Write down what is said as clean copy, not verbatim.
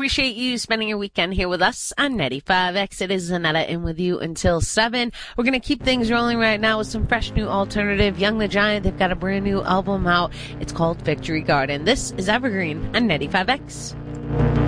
appreciate you spending your weekend here with us on 95X. It is Zanetta in with you until 7. We're going to keep things rolling right now with some fresh new alternative. Young the Giant, they've got a brand new album out. It's called Victory Garden. This is Evergreen on 95X.